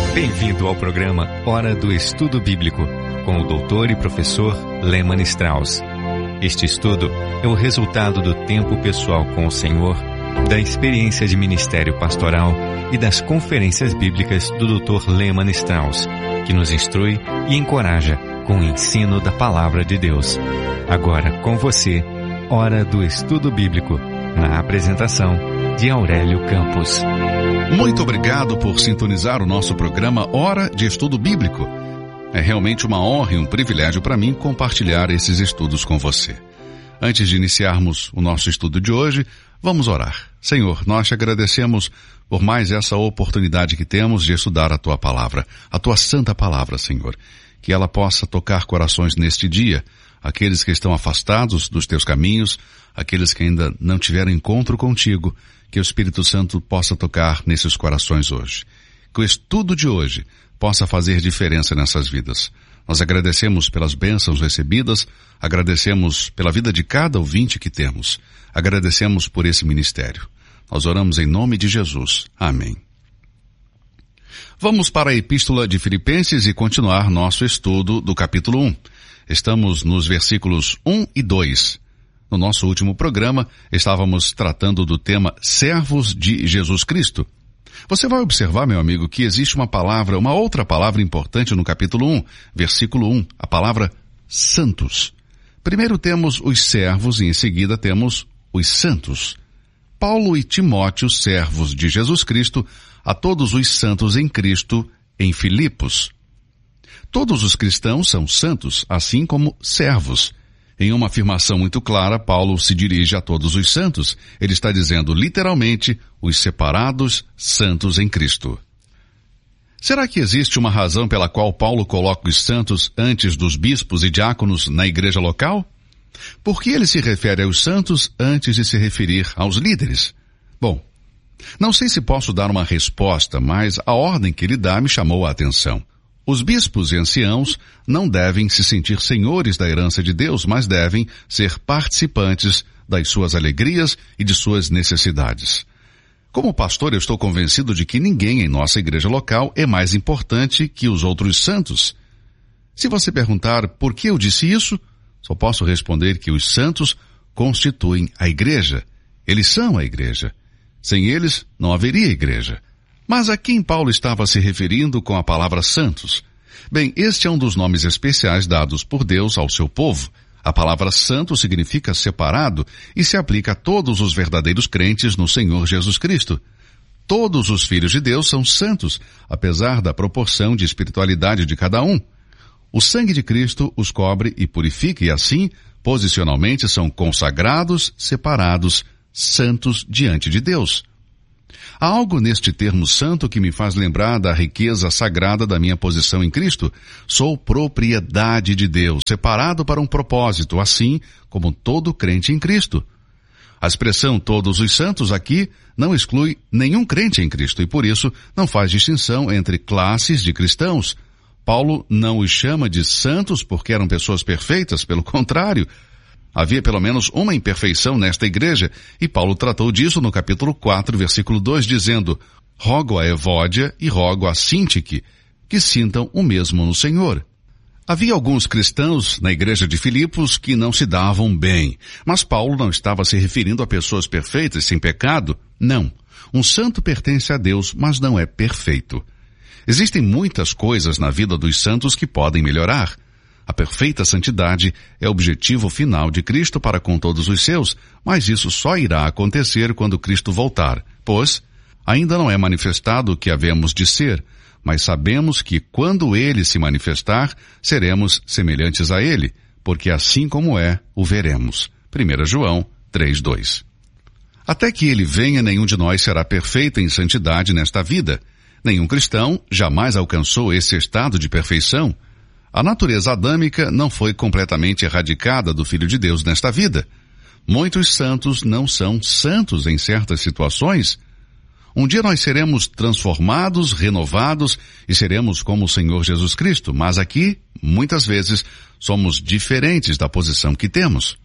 Bem-vindo ao programa Hora do Estudo Bíblico, com o doutor e professor Lehmann Strauss. Este estudo é o resultado do tempo pessoal com o Senhor, da experiência de ministério pastoral e das conferências bíblicas do Dr. Lehmann Strauss, que nos instrui e encoraja com o ensino da Palavra de Deus. Agora com você, Hora do Estudo Bíblico, na apresentação de Aurélio Campos. Muito obrigado por sintonizar o nosso programa Hora de Estudo Bíblico. É realmente uma honra e um privilégio para mim compartilhar esses estudos com você. Antes de iniciarmos o nosso estudo de hoje, vamos orar. Senhor, nós te agradecemos por mais essa oportunidade que temos de estudar a Tua Palavra, a Tua Santa Palavra, Senhor. Que ela possa tocar corações neste dia, aqueles que estão afastados dos Teus caminhos, aqueles que ainda não tiveram encontro contigo, que o Espírito Santo possa tocar nesses corações hoje. Que o estudo de hoje possa fazer diferença nessas vidas. Nós agradecemos pelas bênçãos recebidas, agradecemos pela vida de cada ouvinte que temos, agradecemos por esse ministério. Nós oramos em nome de Jesus. Amém. Vamos para a Epístola de Filipenses e continuar nosso estudo do capítulo 1. Estamos nos versículos 1 e 2. No nosso último programa, estávamos tratando do tema Servos de Jesus Cristo. Você vai observar, meu amigo, que existe uma outra palavra importante no capítulo 1, versículo 1, a palavra santos. Primeiro temos os servos e em seguida temos os santos. Paulo e Timóteo, servos de Jesus Cristo, a todos os santos em Cristo, em Filipos. Todos os cristãos são santos, assim como servos. Em uma afirmação muito clara, Paulo se dirige a todos os santos. Ele está dizendo, literalmente, os separados santos em Cristo. Será que existe uma razão pela qual Paulo coloca os santos antes dos bispos e diáconos na igreja local? Por que ele se refere aos santos antes de se referir aos líderes? Bom, não sei se posso dar uma resposta, mas a ordem que ele dá me chamou a atenção. Os bispos e anciãos não devem se sentir senhores da herança de Deus, mas devem ser participantes das suas alegrias e de suas necessidades. Como pastor, eu estou convencido de que ninguém em nossa igreja local é mais importante que os outros santos. Se você perguntar por que eu disse isso, só posso responder que os santos constituem a igreja. Eles são a igreja. Sem eles, não haveria igreja. Mas a quem Paulo estava se referindo com a palavra santos? Bem, este é um dos nomes especiais dados por Deus ao seu povo. A palavra santo significa separado e se aplica a todos os verdadeiros crentes no Senhor Jesus Cristo. Todos os filhos de Deus são santos, apesar da proporção de espiritualidade de cada um. O sangue de Cristo os cobre e purifica e assim, posicionalmente, são consagrados, separados, santos diante de Deus. Há algo neste termo santo que me faz lembrar da riqueza sagrada da minha posição em Cristo. Sou propriedade de Deus, separado para um propósito, assim como todo crente em Cristo. A expressão todos os santos aqui não exclui nenhum crente em Cristo e por isso não faz distinção entre classes de cristãos. Paulo não os chama de santos porque eram pessoas perfeitas, pelo contrário. Havia pelo menos uma imperfeição nesta igreja, e Paulo tratou disso no capítulo 4, versículo 2, dizendo, rogo a Evódia e rogo a Sintique, que sintam o mesmo no Senhor. Havia alguns cristãos na igreja de Filipos que não se davam bem, mas Paulo não estava se referindo a pessoas perfeitas, sem pecado. Não. Um santo pertence a Deus, mas não é perfeito. Existem muitas coisas na vida dos santos que podem melhorar. A perfeita santidade é o objetivo final de Cristo para com todos os seus, mas isso só irá acontecer quando Cristo voltar, pois ainda não é manifestado o que havemos de ser, mas sabemos que quando Ele se manifestar, seremos semelhantes a Ele, porque assim como é, o veremos. 1 João 3:2. Até que Ele venha, nenhum de nós será perfeito em santidade nesta vida. Nenhum cristão jamais alcançou esse estado de perfeição. A natureza adâmica não foi completamente erradicada do Filho de Deus nesta vida. Muitos santos não são santos em certas situações. Um dia nós seremos transformados, renovados e seremos como o Senhor Jesus Cristo, mas aqui, muitas vezes, somos diferentes da posição que temos.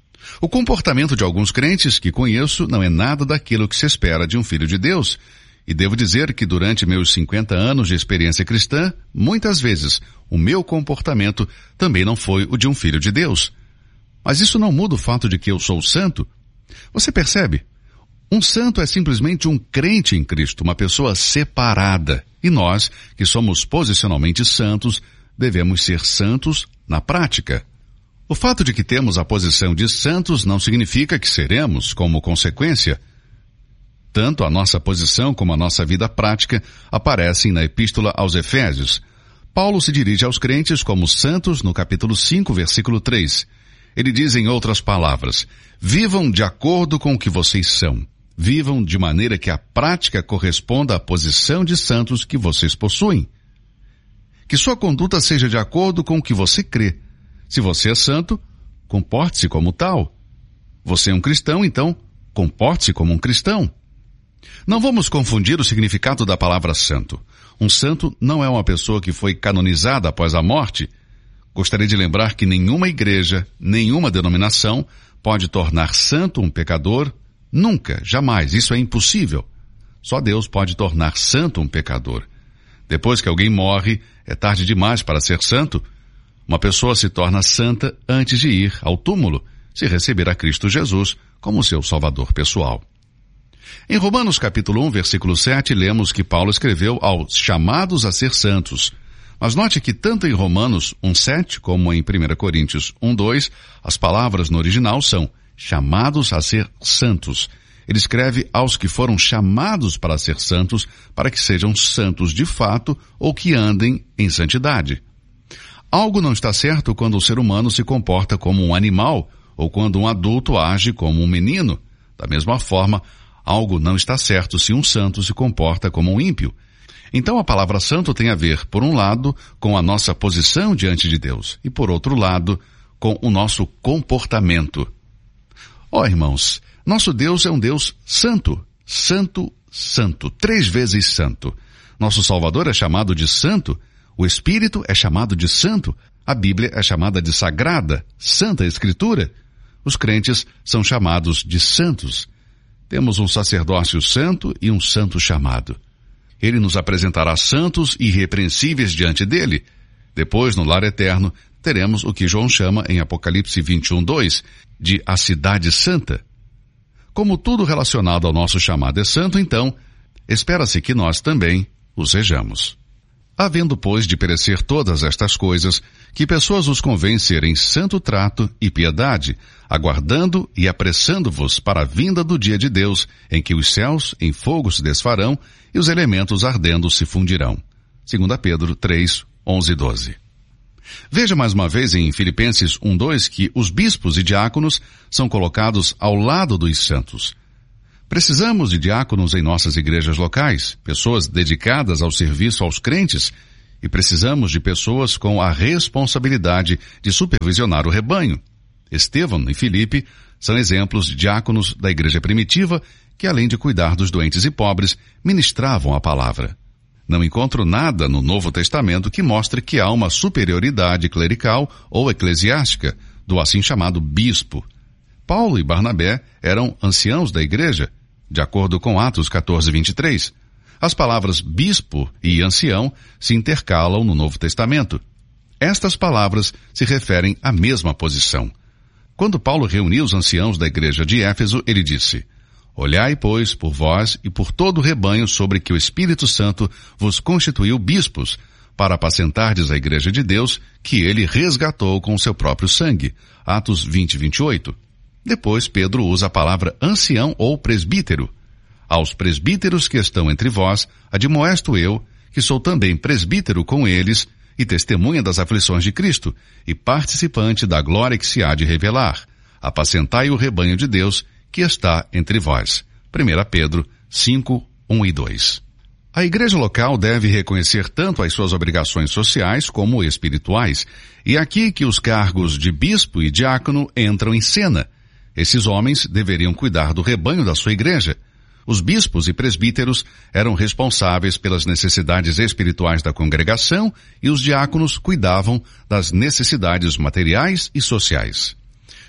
O comportamento de alguns crentes que conheço não é nada daquilo que se espera de um filho de Deus. E devo dizer que durante meus 50 anos de experiência cristã, muitas vezes, o meu comportamento também não foi o de um filho de Deus. Mas isso não muda o fato de que eu sou santo. Você percebe? Um santo é simplesmente um crente em Cristo, uma pessoa separada. E nós, que somos posicionalmente santos, devemos ser santos na prática. O fato de que temos a posição de santos não significa que seremos, como consequência. Tanto a nossa posição como a nossa vida prática aparecem na Epístola aos Efésios. Paulo se dirige aos crentes como santos no capítulo 5, versículo 3. Ele diz em outras palavras, vivam de acordo com o que vocês são. Vivam de maneira que a prática corresponda à posição de santos que vocês possuem. Que sua conduta seja de acordo com o que você crê. Se você é santo, comporte-se como tal. Você é um cristão, então, comporte-se como um cristão. Não vamos confundir o significado da palavra santo. Um santo não é uma pessoa que foi canonizada após a morte. Gostaria de lembrar que nenhuma igreja, nenhuma denominação pode tornar santo um pecador. Nunca, jamais, isso é impossível. Só Deus pode tornar santo um pecador. Depois que alguém morre, é tarde demais para ser santo. Uma pessoa se torna santa antes de ir ao túmulo, se receber a Cristo Jesus como seu Salvador pessoal. Em Romanos capítulo 1, versículo 7, lemos que Paulo escreveu aos chamados a ser santos. Mas note que tanto em Romanos 1:7 como em 1 Coríntios 1:2, as palavras no original são chamados a ser santos. Ele escreve aos que foram chamados para ser santos, para que sejam santos de fato ou que andem em santidade. Algo não está certo quando o ser humano se comporta como um animal ou quando um adulto age como um menino. Da mesma forma, algo não está certo se um santo se comporta como um ímpio. Então a palavra santo tem a ver, por um lado, com a nossa posição diante de Deus e, por outro lado, com o nosso comportamento. Irmãos, nosso Deus é um Deus santo, santo, santo, 3 vezes santo. Nosso Salvador é chamado de santo, o Espírito é chamado de santo, a Bíblia é chamada de sagrada, santa Escritura. Os crentes são chamados de santos. Temos um sacerdócio santo e um santo chamado. Ele nos apresentará santos e irrepreensíveis diante dele. Depois, no lar eterno, teremos o que João chama em Apocalipse 21:2, de a cidade santa. Como tudo relacionado ao nosso chamado é santo, então, espera-se que nós também o sejamos. Havendo, pois, de perecer todas estas coisas, que pessoas os convém serem santo trato e piedade, aguardando e apressando-vos para a vinda do dia de Deus, em que os céus em fogo se desfarão e os elementos ardendo se fundirão. 2 Pedro 3, 11 e 12. Veja mais uma vez em Filipenses 1:2 que os bispos e diáconos são colocados ao lado dos santos. Precisamos de diáconos em nossas igrejas locais, pessoas dedicadas ao serviço aos crentes, e precisamos de pessoas com a responsabilidade de supervisionar o rebanho. Estevão e Filipe são exemplos de diáconos da igreja primitiva que, além de cuidar dos doentes e pobres, ministravam a palavra. Não encontro nada no Novo Testamento que mostre que há uma superioridade clerical ou eclesiástica do assim chamado bispo. Paulo e Barnabé eram anciãos da igreja, de acordo com Atos 14:23. As palavras bispo e ancião se intercalam no Novo Testamento. Estas palavras se referem à mesma posição. Quando Paulo reuniu os anciãos da igreja de Éfeso, ele disse: Olhai, pois, por vós e por todo o rebanho sobre que o Espírito Santo vos constituiu bispos, para apacentardes a igreja de Deus, que ele resgatou com o seu próprio sangue. Atos 20:28. Depois Pedro usa a palavra ancião ou presbítero. Aos presbíteros que estão entre vós, admoesto eu, que sou também presbítero com eles, e testemunha das aflições de Cristo, e participante da glória que se há de revelar. Apacentai o rebanho de Deus, que está entre vós. 1 Pedro 5, 1 e 2. A igreja local deve reconhecer tanto as suas obrigações sociais como espirituais, e é aqui que os cargos de bispo e diácono entram em cena. Esses homens deveriam cuidar do rebanho da sua igreja. Os bispos e presbíteros eram responsáveis pelas necessidades espirituais da congregação e os diáconos cuidavam das necessidades materiais e sociais.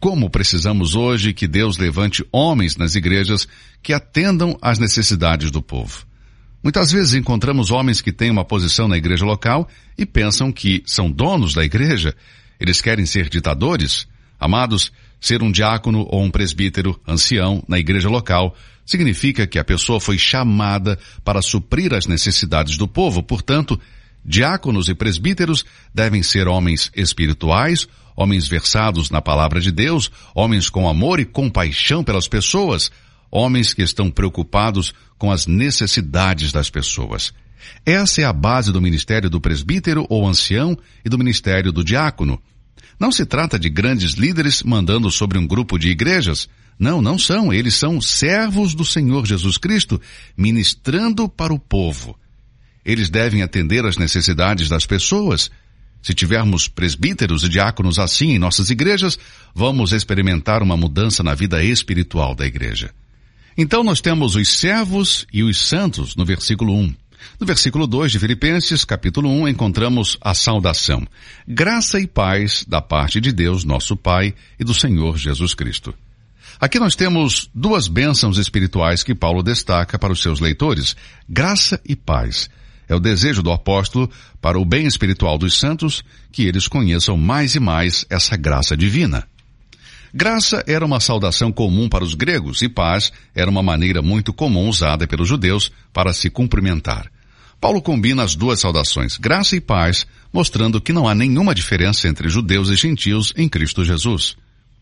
Como precisamos hoje que Deus levante homens nas igrejas que atendam às necessidades do povo. Muitas vezes encontramos homens que têm uma posição na igreja local e pensam que são donos da igreja. Eles querem ser ditadores. Amados, ser um diácono ou um presbítero, ancião, na igreja local, significa que a pessoa foi chamada para suprir as necessidades do povo. Portanto, diáconos e presbíteros devem ser homens espirituais, homens versados na palavra de Deus, homens com amor e compaixão pelas pessoas, homens que estão preocupados com as necessidades das pessoas. Essa é a base do ministério do presbítero ou ancião e do ministério do diácono. Não se trata de grandes líderes mandando sobre um grupo de igrejas. Não são. Eles são servos do Senhor Jesus Cristo, ministrando para o povo. Eles devem atender às necessidades das pessoas. Se tivermos presbíteros e diáconos assim em nossas igrejas, vamos experimentar uma mudança na vida espiritual da igreja. Então nós temos os servos e os santos no versículo 1. No versículo 2 de Filipenses, capítulo 1, encontramos a saudação. Graça e paz da parte de Deus, nosso Pai, e do Senhor Jesus Cristo. Aqui nós temos duas bênçãos espirituais que Paulo destaca para os seus leitores. Graça e paz. É o desejo do apóstolo para o bem espiritual dos santos, que eles conheçam mais e mais essa graça divina. Graça era uma saudação comum para os gregos e paz era uma maneira muito comum usada pelos judeus para se cumprimentar. Paulo combina as duas saudações, graça e paz, mostrando que não há nenhuma diferença entre judeus e gentios em Cristo Jesus.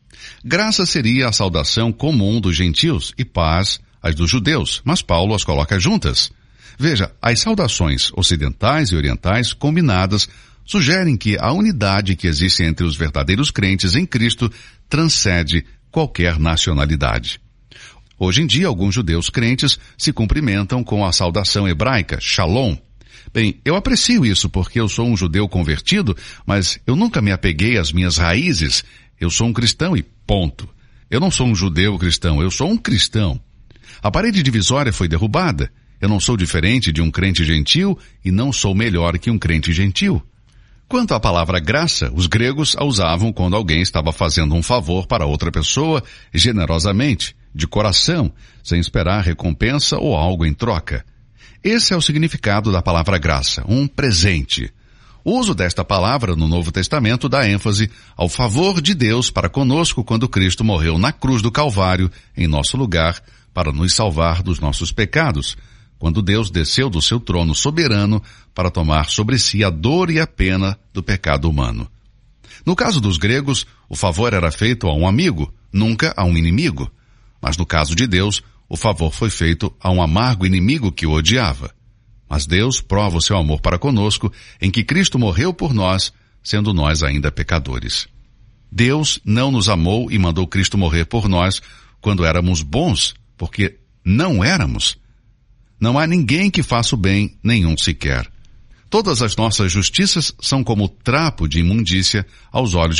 Graça seria a saudação comum dos gentios e paz as dos judeus, mas Paulo as coloca juntas. Veja, as saudações ocidentais e orientais combinadas sugerem que a unidade que existe entre os verdadeiros crentes em Cristo transcende qualquer nacionalidade. Hoje em dia, alguns judeus crentes se cumprimentam com a saudação hebraica, shalom. Bem, eu aprecio isso porque eu sou um judeu convertido, mas eu nunca me apeguei às minhas raízes. Eu sou um cristão e ponto. Eu não sou um judeu cristão, eu sou um cristão. A parede divisória foi derrubada. Eu não sou diferente de um crente gentil e não sou melhor que um crente gentil. Quanto à palavra graça, os gregos a usavam quando alguém estava fazendo um favor para outra pessoa, generosamente, de coração, sem esperar recompensa ou algo em troca. Esse é o significado da palavra graça, um presente. O uso desta palavra no Novo Testamento dá ênfase ao favor de Deus para conosco quando Cristo morreu na cruz do Calvário, em nosso lugar, para nos salvar dos nossos pecados, quando Deus desceu do seu trono soberano para tomar sobre si a dor e a pena do pecado humano. No caso dos gregos, o favor era feito a um amigo, nunca a um inimigo. Mas no caso de Deus, o favor foi feito a um amargo inimigo que o odiava. Mas Deus prova o seu amor para conosco em que Cristo morreu por nós, sendo nós ainda pecadores. Deus não nos amou e mandou Cristo morrer por nós quando éramos bons, porque não éramos. Não há ninguém que faça o bem, nenhum sequer. Todas as nossas justiças são como trapo de imundícia aos olhos de